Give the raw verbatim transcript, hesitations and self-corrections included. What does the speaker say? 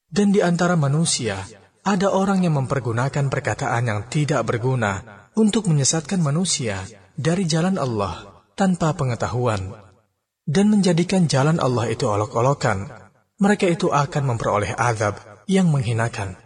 Dan di antara manusia, ada orang yang mempergunakan perkataan yang tidak berguna untuk menyesatkan manusia dari jalan Allah tanpa pengetahuan, dan menjadikan jalan Allah itu olok-olokan. Mereka itu akan memperoleh azab yang menghinakan.